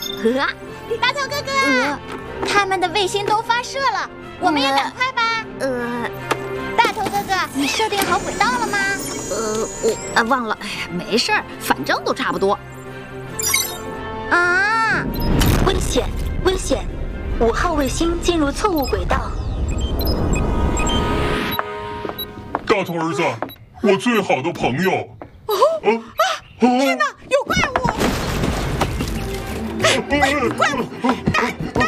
大头哥哥，他们的卫星都发射了，我们也赶快吧。大头哥哥，你设定好轨道了吗？ 我忘了。哎呀，没事儿，反正都差不多。 啊！ 危险！危险！5号卫星进入错误轨道。 大头儿子，我最好的朋友。 天哪，有怪物！怪物！打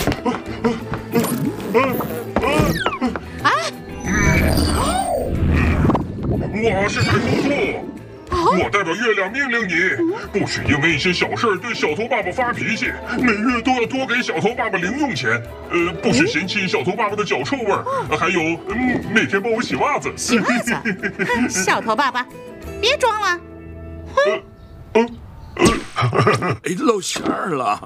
你！ 我是太空兔，我代表月亮命令你，不许因为一些小事对小头爸爸发脾气，每月都要多给小头爸爸零用钱。不许嫌弃小头爸爸的脚臭味儿，还有每天帮我洗袜子。 洗袜子？小头爸爸，别装了。 露馅儿了。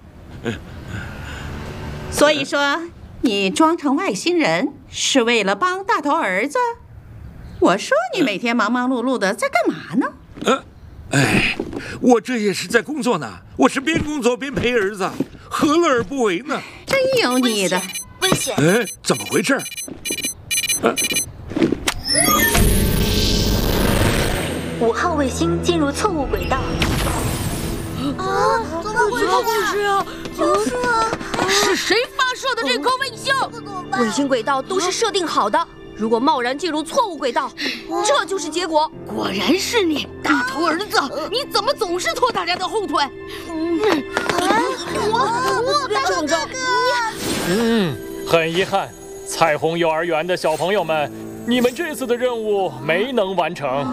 所以说，你装成外星人是为了帮大头儿子？我说你每天忙忙碌碌的在干嘛呢？ 我这也是在工作呢，我是边工作边陪儿子，何乐而不为呢？ 真有你的！ 危险！ 怎么回事 ？5号卫星进入错误轨道。 怎么回事啊？就是啊， 是谁发射的这颗卫星？卫星轨道都是设定好的，如果贸然进入错误轨道，这就是结果。果然是你，大头儿子！你怎么总是拖大家的后腿？ 我大头哥哥。 很遗憾，彩虹幼儿园的小朋友们，你们这次的任务没能完成。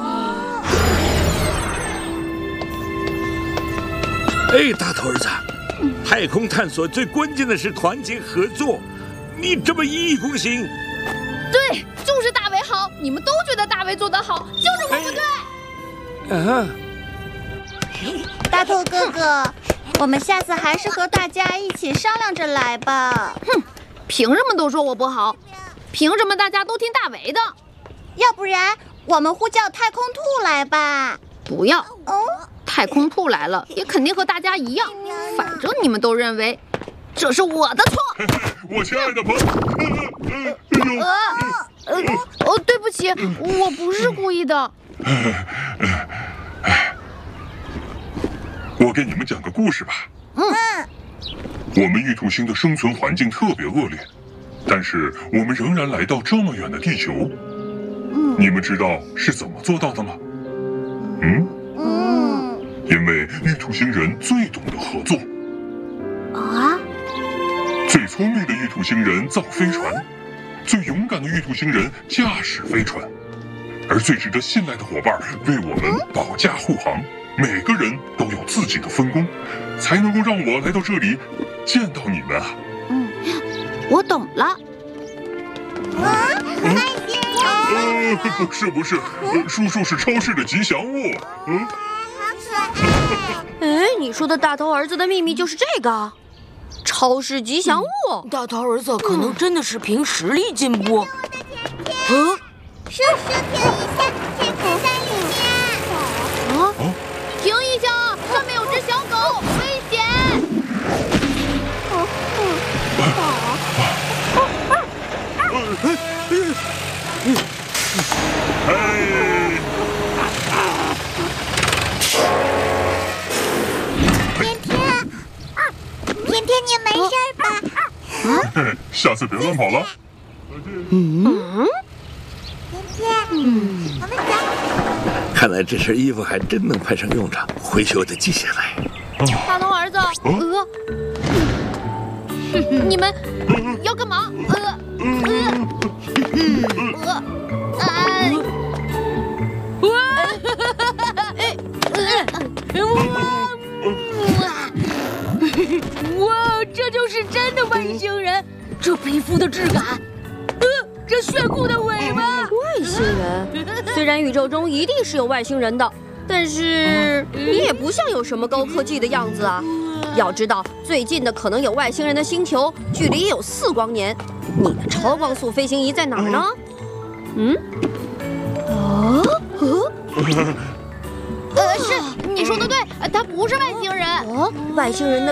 大头儿子，太空探索最关键的是团结合作，你这么一意孤行。 对，就是大伟好，你们都觉得大伟做得好，就是我不对。 大头哥哥，我们下次还是和大家一起商量着来吧。 哼，凭什么都说我不好？凭什么大家都听大伟的？ 要不然我们呼叫太空兔来吧。 不要。太空兔来了，也肯定和大家一样。反正你们都认为这是我的错。 我亲爱的朋友，对不起，我不是故意的。 我给你们讲个故事吧。我们玉兔星的生存环境特别恶劣，但是我们仍然来到这么远的地球。你们知道是怎么做到的吗？因为玉兔星人最懂得合作。最聪明的玉兔星人造飞船，最勇敢的玉兔星人驾驶飞船，而最值得信赖的伙伴为我们保驾护航。每个人都有自己的分工，才能够让我来到这里见到你们啊。 我懂了。 不是，叔叔是超市的吉祥物。 你说的大头儿子的秘密就是这个？超市吉祥物？ 大头儿子可能真的是凭实力进步。 叔叔停一下，天空在里面。 停一下，上面有只小狗，危险！ 甜甜，你没事吧？ 下次别乱跑了。 甜甜，我们走。 看来这身衣服还真能派上用场，回去我得记下来。 大头儿子，你们要干嘛？ 哇，这就是真的外星人！这皮肤的质感，这炫酷的尾巴！ 外星人？虽然宇宙中一定是有外星人的，但是你也不像有什么高科技的样子啊。要知道，最近的可能有外星人的星球，距离也有4光年。你的超光速飞行仪在哪儿呢？是你说的对，他不是外星人。外星人的